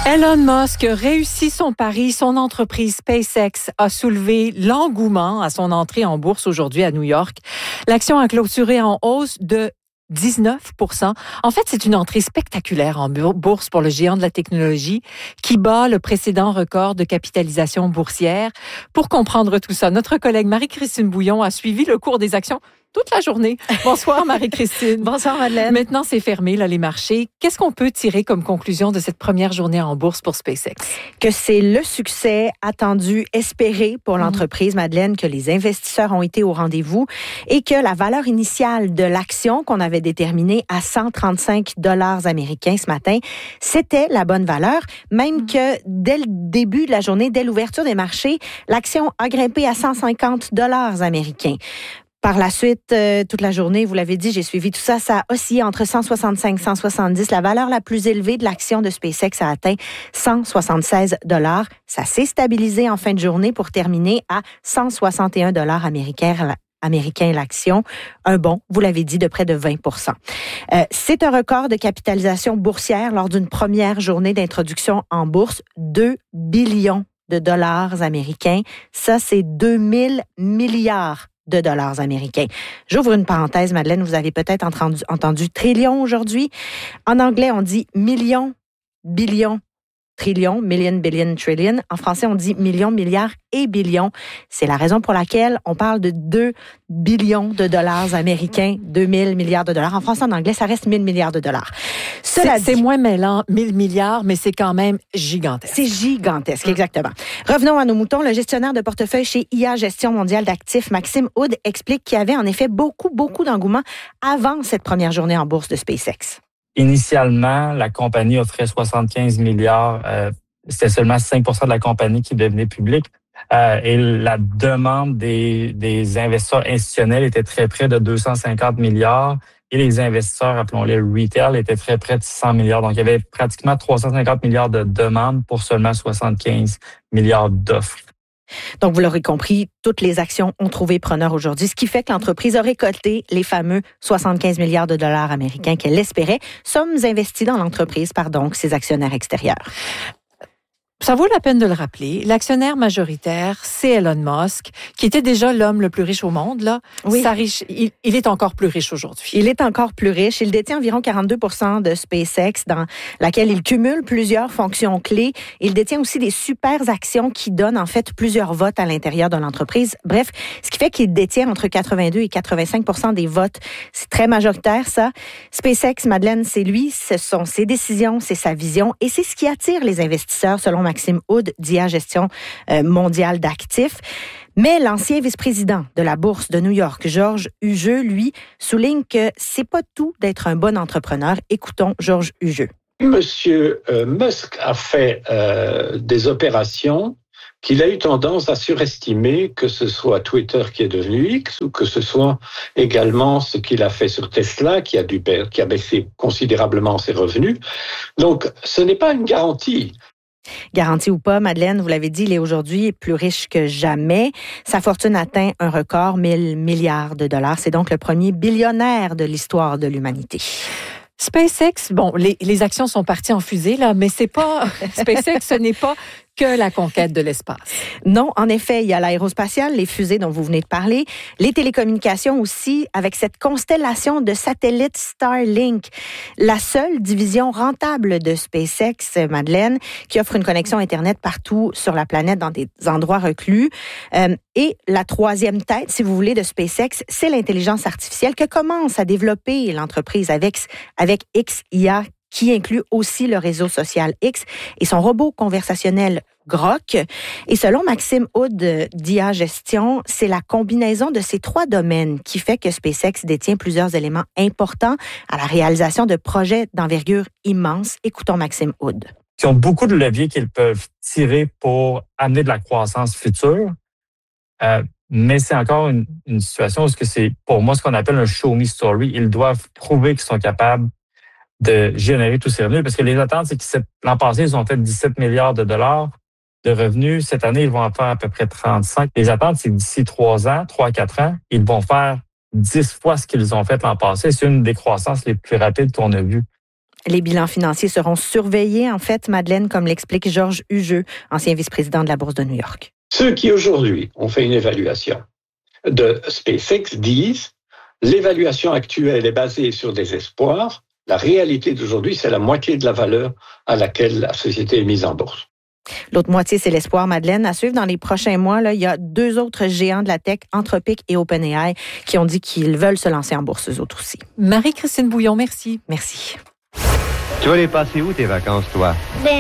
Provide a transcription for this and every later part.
Elon Musk réussit son pari. Son entreprise SpaceX a soulevé l'engouement à son entrée en bourse aujourd'hui à New York. L'action a clôturé en hausse de 19%. En fait, c'est une entrée spectaculaire en bourse pour le géant de la technologie qui bat le précédent record de capitalisation boursière. Pour comprendre tout ça, notre collègue Marie-Christine Bouillon a suivi le cours des actions toute la journée. Bonsoir Marie-Christine. Bonsoir Madeleine. Maintenant, c'est fermé, là, les marchés. Qu'est-ce qu'on peut tirer comme conclusion de cette première journée en bourse pour SpaceX? Que c'est le succès attendu, espéré pour l'entreprise, Madeleine, que les investisseurs ont été au rendez-vous et que la valeur initiale de l'action qu'on avait déterminée à 135 $ américains ce matin, c'était la bonne valeur, même que dès le début de la journée, dès l'ouverture des marchés, l'action a grimpé à 150 $ américains. Par la suite, toute la journée, vous l'avez dit, j'ai suivi tout ça, ça a oscillé entre 165 et 170. La valeur la plus élevée de l'action de SpaceX a atteint 176 $. Ça s'est stabilisé en fin de journée pour terminer à 161 $ américains l'action. Un bond, vous l'avez dit, de près de 20%. C'est un record de capitalisation boursière lors d'une première journée d'introduction en bourse, 2 billions de dollars américains. Ça, c'est 2000 milliards de dollars américains. J'ouvre une parenthèse, Madeleine, vous avez peut-être entendu trillion aujourd'hui. En anglais, on dit million, billion, trillion, million, billion, trillion. En français, on dit millions, milliards et billions. C'est la raison pour laquelle on parle de 2 billions de dollars américains, 2000 milliards de dollars. En français, en anglais, ça reste 1000 milliards de dollars. C'est moins mêlant, 1000 milliards, mais c'est quand même gigantesque. C'est gigantesque, exactement. Revenons à nos moutons. Le gestionnaire de portefeuille chez IA Gestion mondiale d'actifs, Maxime Hood, explique qu'il y avait en effet beaucoup d'engouement avant cette première journée en bourse de SpaceX. Initialement, la compagnie offrait 75 milliards. C'était seulement 5% de la compagnie qui devenait publique. Et la demande des investisseurs institutionnels était très près de 250 milliards. Et les investisseurs, appelons-les retail, étaient très près de 100 milliards. Donc, il y avait pratiquement 350 milliards de demandes pour seulement 75 milliards d'offres. Donc, vous l'aurez compris, toutes les actions ont trouvé preneur aujourd'hui, ce qui fait que l'entreprise a récolté les fameux 75 milliards de dollars américains qu'elle espérait. Sommes investis dans l'entreprise par donc ses actionnaires extérieurs. Ça vaut la peine de le rappeler. L'actionnaire majoritaire, c'est Elon Musk, qui était déjà l'homme le plus riche au monde. Là. Oui. Il est encore plus riche aujourd'hui. Il est encore plus riche. Il détient environ 42% de SpaceX, dans laquelle il cumule plusieurs fonctions clés. Il détient aussi des super actions qui donnent en fait plusieurs votes à l'intérieur de l'entreprise. Bref, ce qui fait qu'il détient entre 82 et 85% des votes. C'est très majoritaire, ça. SpaceX, Madeleine, c'est lui, ce sont ses décisions, c'est sa vision et c'est ce qui attire les investisseurs, selon Maxime Hood, d'IA Gestion mondiale d'actifs. Mais l'ancien vice-président de la Bourse de New York, Georges Hugeux, lui, souligne que c'est pas tout d'être un bon entrepreneur. Écoutons Georges Hugeux. Monsieur Musk a fait des opérations qu'il a eu tendance à surestimer, que ce soit Twitter qui est devenu X ou que ce soit également ce qu'il a fait sur Tesla qui a baissé considérablement ses revenus. Donc, ce n'est pas une garantie. Garantie ou pas, Madeleine, vous l'avez dit, il est aujourd'hui plus riche que jamais. Sa fortune atteint un record, 1000 milliards de dollars. C'est donc le premier billionnaire de l'histoire de l'humanité. SpaceX, bon, les actions sont parties en fusée, là, mais c'est pas, SpaceX, ce n'est pas que la conquête de l'espace. Non, en effet, il y a l'aérospatiale, les fusées dont vous venez de parler, les télécommunications aussi, avec cette constellation de satellites Starlink, la seule division rentable de SpaceX, Madeleine, qui offre une connexion Internet partout sur la planète dans des endroits reclus. Et la troisième tête, si vous voulez, de SpaceX, c'est l'intelligence artificielle que commence à développer l'entreprise avec XIA, qui inclut aussi le réseau social X et son robot conversationnel Grok. Et selon Maxime Hood d'IA Gestion, c'est la combinaison de ces trois domaines qui fait que SpaceX détient plusieurs éléments importants à la réalisation de projets d'envergure immense. Écoutons Maxime Hood. Ils ont beaucoup de leviers qu'ils peuvent tirer pour amener de la croissance future. Mais c'est encore une situation où c'est, pour moi, ce qu'on appelle un show me story. Ils doivent prouver qu'ils sont capables de générer tous ces revenus. Parce que les attentes, c'est que l'an passé, ils ont fait 17 milliards de dollars de revenus. Cette année, ils vont en faire à peu près 35. Les attentes, c'est que d'ici 3 à 4 ans, ils vont faire 10 fois ce qu'ils ont fait l'an passé. C'est une des croissances les plus rapides qu'on a vues. Les bilans financiers seront surveillés, en fait, Madeleine, comme l'explique Georges Hugeux, ancien vice-président de la Bourse de New York. Ceux qui aujourd'hui ont fait une évaluation de SpaceX disent l'évaluation actuelle est basée sur des espoirs. La réalité d'aujourd'hui, c'est la moitié de la valeur à laquelle la société est mise en bourse. L'autre moitié, c'est l'espoir, Madeleine. À suivre dans les prochains mois, là, il y a 2 autres géants de la tech, Anthropic et OpenAI, qui ont dit qu'ils veulent se lancer en bourse, eux autres aussi. Marie-Christine Bouillon, merci. Merci. Tu vas les passer où tes vacances, toi?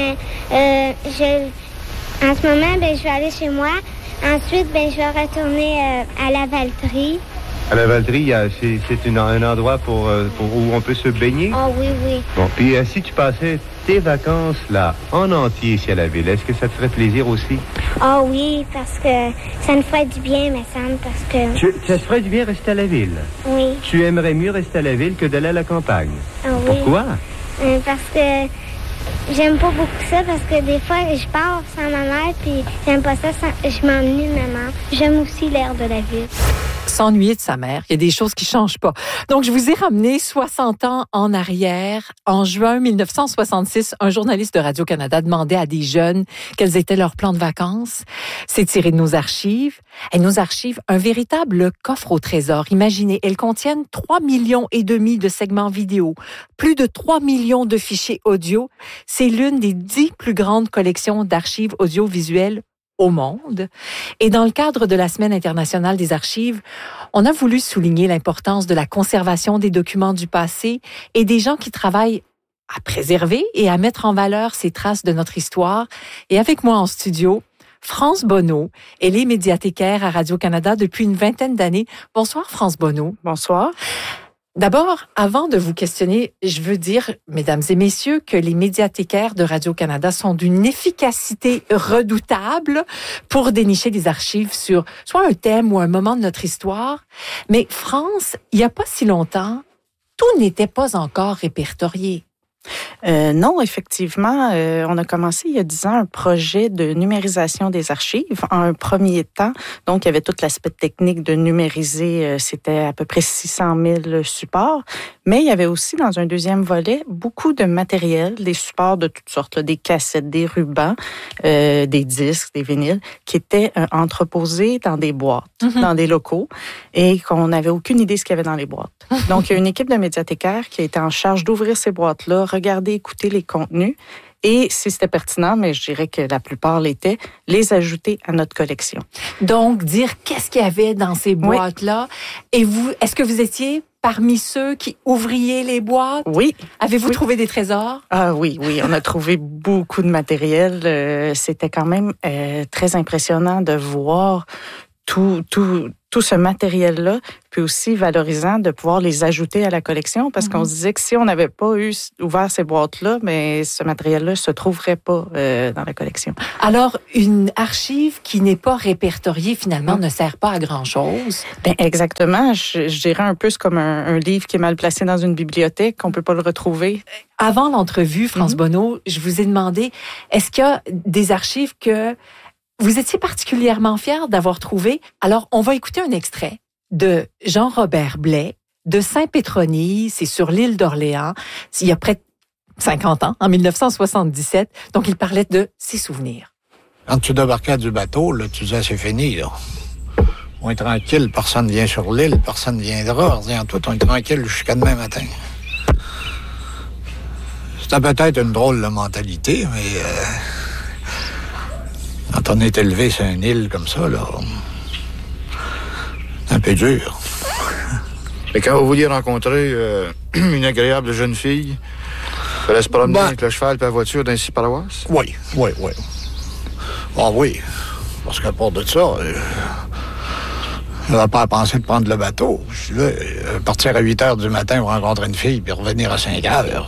En ce moment, je vais aller chez moi. Ensuite, je vais retourner à la Valtrie. À la Valtrie, c'est un endroit pour où on peut se baigner? Oh oui, oui. Bon, puis si tu passais tes vacances là, en entier ici à la ville, est-ce que ça te ferait plaisir aussi? Oh oui, parce que ça me ferait du bien, me semble, parce que... Ça te ferait du bien rester à la ville? Oui. Tu aimerais mieux rester à la ville que d'aller à la campagne? Oh oui. Pourquoi? Parce que j'aime pas beaucoup ça, parce que des fois, je pars sans ma mère, puis j'aime pas ça, je m'ennuie de maman. J'aime aussi l'air de la ville. S'ennuyer de sa mère. Il y a des choses qui changent pas. Donc, je vous ai ramené 60 ans en arrière. En juin 1966, un journaliste de Radio-Canada demandait à des jeunes quels étaient leurs plans de vacances. C'est tiré de nos archives. Et nos archives, un véritable coffre au trésor. Imaginez, elles contiennent 3,5 millions de segments vidéo, plus de 3 millions de fichiers audio. C'est l'une des 10 plus grandes collections d'archives audiovisuelles au monde. Et dans le cadre de la Semaine internationale des archives, on a voulu souligner l'importance de la conservation des documents du passé et des gens qui travaillent à préserver et à mettre en valeur ces traces de notre histoire. Et avec moi en studio, France Bonneau. Elle est médiathécaire à Radio-Canada depuis une 20aine d'années. Bonsoir, France Bonneau. Bonsoir. D'abord, avant de vous questionner, je veux dire, mesdames et messieurs, que les médiathécaires de Radio-Canada sont d'une efficacité redoutable pour dénicher des archives sur soit un thème ou un moment de notre histoire. Mais France, il n'y a pas si longtemps, tout n'était pas encore répertorié. Non, effectivement, on a commencé il y a 10 ans un projet de numérisation des archives. En un premier temps, donc il y avait tout l'aspect technique de numériser, c'était à peu près 600 000 supports, mais il y avait aussi dans un deuxième volet beaucoup de matériel, des supports de toutes sortes, là, des cassettes, des rubans, des disques, des vinyles, qui étaient entreposés dans des boîtes, dans des locaux, et qu'on n'avait aucune idée de ce qu'il y avait dans les boîtes. Donc il y a une équipe de médiathécaires qui a été en charge d'ouvrir ces boîtes-là, regarder, écouter les contenus et, si c'était pertinent, mais je dirais que la plupart l'étaient, les ajouter à notre collection. Donc, dire qu'est-ce qu'il y avait dans ces boîtes-là. Et vous, est-ce que vous étiez parmi ceux qui ouvriez les boîtes? Oui. Avez-vous trouvé des trésors? Ah oui, on a trouvé beaucoup de matériel. C'était quand même très impressionnant de voir tout ce matériel-là, puis aussi valorisant de pouvoir les ajouter à la collection, parce qu'on se disait que si on n'avait pas ouvert ces boîtes-là, mais ce matériel-là ne se trouverait pas dans la collection. Alors, une archive qui n'est pas répertoriée, finalement, ne sert pas à grand-chose? Bien, exactement. Je dirais un peu comme un livre qui est mal placé dans une bibliothèque, qu'on ne peut pas le retrouver. Avant l'entrevue, France Bonneau, je vous ai demandé, est-ce qu'il y a des archives que vous étiez particulièrement fiers d'avoir trouvé? Alors, on va écouter un extrait de Jean-Robert Blais de Saint-Pétronille. C'est sur l'île d'Orléans. Il y a près de 50 ans, en 1977. Donc, il parlait de ses souvenirs. Quand tu débarquais du bateau, là, tu disais, c'est fini, là. On est tranquille, personne ne vient sur l'île, personne ne viendra. Toi, on est tranquille jusqu'à demain matin. C'était peut-être une drôle de mentalité, mais... Quand on est élevé sur une île comme ça, là, c'est un peu dur. Et quand vous vouliez rencontrer une agréable jeune fille, il fallait se promener avec le cheval et la voiture d'un paroisse? Oui. Ah oui, parce qu'à part de ça, je n'avais pas pensé de prendre le bateau. Je là, partir à 8 heures du matin pour rencontrer une fille puis revenir à 5 heures.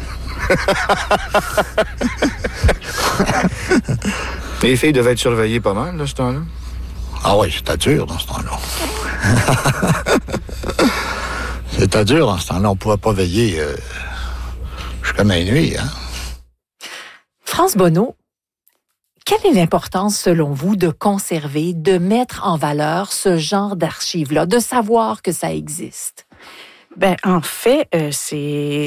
Les filles devaient être surveillées pas mal, là, ce temps-là? Ah oui, c'était dur dans ce temps-là. C'était dur dans ce temps-là. On ne pouvait pas veiller jusqu'à minuit. Hein? France Bonneau, quelle est l'importance, selon vous, de conserver, de mettre en valeur ce genre d'archives-là, de savoir que ça existe? Ben, en fait, c'est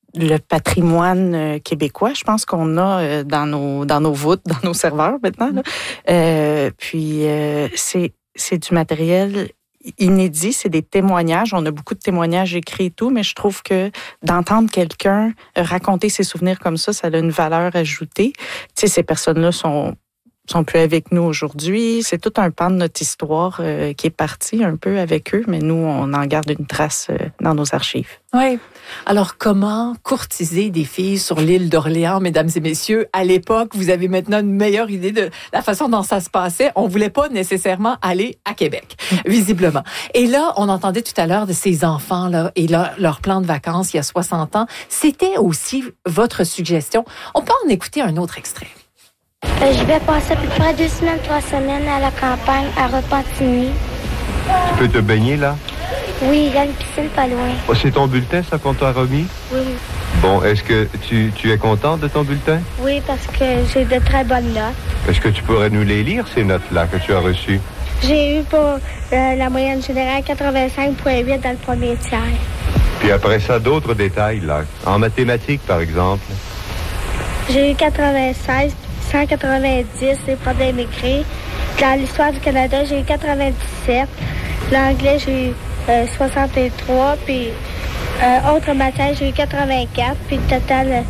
le patrimoine québécois, je pense qu'on a dans nos voûtes, dans nos serveurs maintenant. Là. Puis c'est du matériel inédit, c'est des témoignages. On a beaucoup de témoignages écrits et tout, mais je trouve que d'entendre quelqu'un raconter ses souvenirs comme ça a une valeur ajoutée. Tu sais, ces personnes-là sont plus avec nous aujourd'hui. C'est tout un pan de notre histoire qui est parti un peu avec eux, mais nous, on en garde une trace dans nos archives. Oui. Alors, comment courtiser des filles sur l'île d'Orléans, mesdames et messieurs? À l'époque, vous avez maintenant une meilleure idée de la façon dont ça se passait. On voulait pas nécessairement aller à Québec, visiblement. Et là, on entendait tout à l'heure de ces enfants-là et leur plan de vacances il y a 60 ans. C'était aussi votre suggestion. On peut en écouter un autre extrait. Je vais passer à peu près 2 semaines, 3 semaines à la campagne, à Repentigny. Tu peux te baigner là? Oui, il y a une piscine pas loin. Oh, c'est ton bulletin, ça, qu'on t'a remis? Oui. Bon, est-ce que tu es contente de ton bulletin? Oui, parce que j'ai de très bonnes notes. Est-ce que tu pourrais nous les lire, ces notes-là que tu as reçues? J'ai eu pour la moyenne générale 85,8 dans le premier tiers. Puis après ça, d'autres détails, là. En mathématiques, par exemple. J'ai eu 96, 190, c'est pas de m'écrire. Dans l'histoire du Canada, j'ai eu 97. L'anglais, j'ai eu 63. Puis autre matière, j'ai eu 84. Puis le total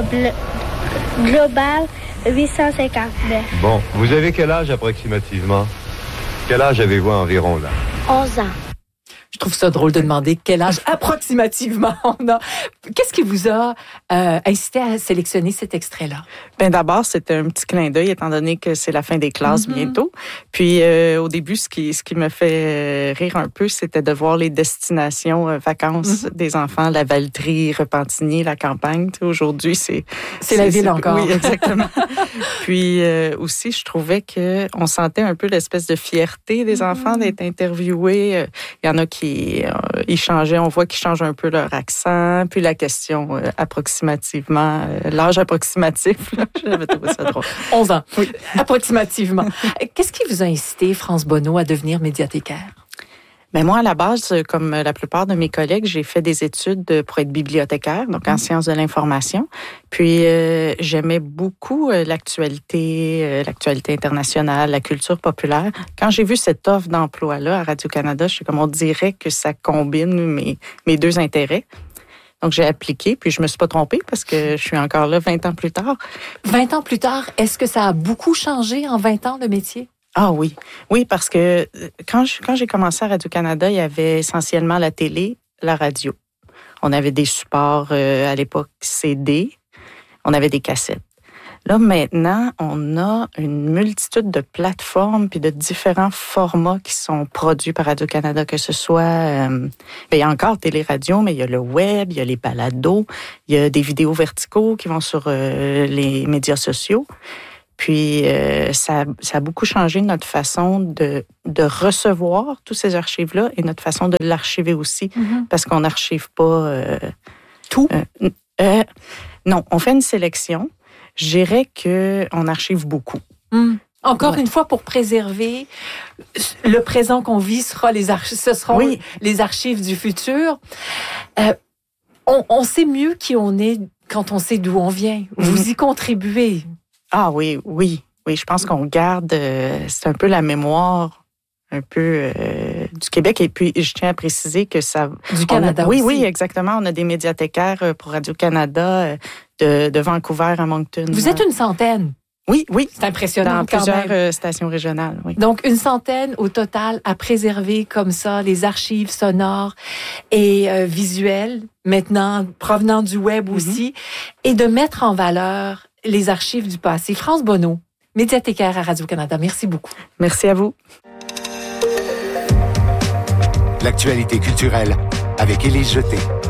global, 859. Bon, vous avez quel âge approximativement? Quel âge avez-vous environ, là? 11 ans. Je trouve ça drôle de demander quel âge approximativement on a. Qu'est-ce qui vous a incité à sélectionner cet extrait-là? Ben d'abord, c'était un petit clin d'œil, étant donné que c'est la fin des classes bientôt. Puis au début, ce qui me fait rire un peu, c'était de voir les destinations vacances des enfants, la Valtrie, Repentigny, la campagne. Tu sais, aujourd'hui, c'est la ville encore. Oui, exactement. Puis aussi, je trouvais que on sentait un peu l'espèce de fierté des enfants d'être interviewés. Il y en a qui ils changeaient, on voit qu'ils changent un peu leur accent. Puis la question approximativement, l'âge approximatif, là, j'avais trouvé ça drôle. 11 ans, oui, approximativement. Qu'est-ce qui vous a incité, France Bonneau, à devenir médiathécaire? Ben moi, à la base, comme la plupart de mes collègues, j'ai fait des études pour être bibliothécaire, donc en sciences de l'information. Puis j'aimais beaucoup l'actualité internationale, la culture populaire. Quand j'ai vu cette offre d'emploi-là à Radio-Canada, je suis comme on dirait que ça combine mes deux intérêts. Donc, j'ai appliqué, puis je me suis pas trompée parce que je suis encore là 20 ans plus tard. 20 ans plus tard, est-ce que ça a beaucoup changé en 20 ans, le métier? Ah oui. Oui, parce que quand j'ai commencé à Radio-Canada, il y avait essentiellement la télé, la radio. On avait des supports à l'époque CD, on avait des cassettes. Là, maintenant, on a une multitude de plateformes puis de différents formats qui sont produits par Radio-Canada, que ce soit... il y a encore télé-radio, mais il y a le web, il y a les balados, il y a des vidéos verticaux qui vont sur les médias sociaux. Puis, ça a beaucoup changé notre façon de recevoir tous ces archives-là et notre façon de l'archiver aussi, parce qu'on n'archive pas... tout? Non, on fait une sélection. Je dirais qu'on archive beaucoup. Encore une fois, pour préserver le présent qu'on vit, ce seront les archives du futur. On sait mieux qui on est quand on sait d'où on vient. Vous y contribuez. Ah oui. Je pense qu'on garde, c'est un peu la mémoire un peu du Québec. Et puis, je tiens à préciser que ça... Du Canada aussi. Oui, exactement. On a des médiathécaires pour Radio-Canada de Vancouver à Moncton. Vous êtes une centaine. Oui. C'est impressionnant. Dans plusieurs stations régionales, oui. Donc, une centaine au total à préserver comme ça les archives sonores et visuelles, maintenant provenant du web aussi, et de mettre en valeur les archives du passé. France Bonneau, médiathécaire à Radio-Canada, merci beaucoup. Merci à vous. L'actualité culturelle avec Élise Jeté.